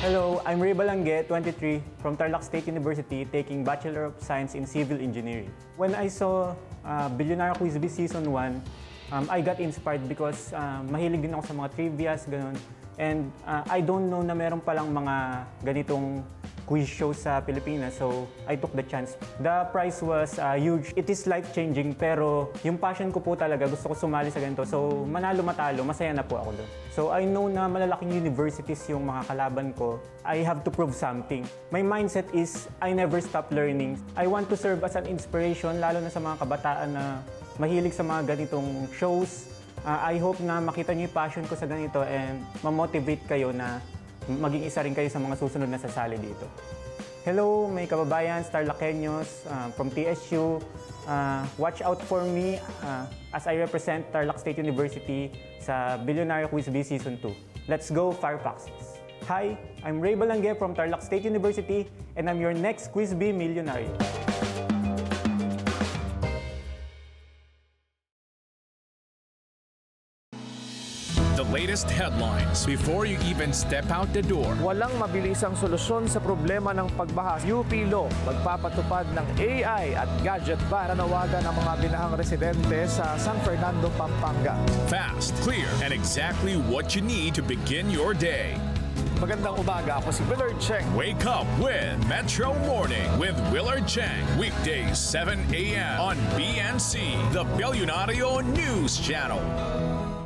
Hello, I'm Ray Balangge, 23, from Tarlac State University, taking Bachelor of Science in Civil Engineering. When I saw Billionaire Quiz Bee Season 1, I got inspired because mahilig din ako sa mga trivias, ganun. And I don't know na meron palang mga ganitong quiz show sa Pilipinas, so I took the chance. The prize was huge. It is life-changing, pero yung passion ko po talaga, gusto ko sumali sa ganito. So manalo matalo, masaya na po ako doon. So I know na malalaking universities yung mga kalaban ko. I have to prove something. My mindset is, I never stop learning. I want to serve as an inspiration, lalo na sa mga kabataan na mahilig sa mga ganitong shows. I hope na makita niyo yung passion ko sa ganito and ma-motivate kayo na maging isa rin kayo sa mga susunod na sasali dito. Hello, may kababayan, Tarlaceños from TSU. Watch out for me as I represent Tarlac State University sa Billionaire Quiz Bee Season 2. Let's go, Firefoxes! Hi, I'm Ray Balangge from Tarlac State University and I'm your next Quiz Bee millionaire. The latest headlines before you even step out the door. Walang mabilisang solusyon sa problema ng pagbaha. UP Law magpapatupad ng AI at gadget para nawagan ang mga binahang residente sa San Fernando, Pampanga. Fast, clear, and exactly what you need to begin your day. Magandang umaga, ako si Willard Cheng. Wake up with Metro Morning with Willard Cheng. Weekdays 7 a.m. on BNC, the Billionario News Channel.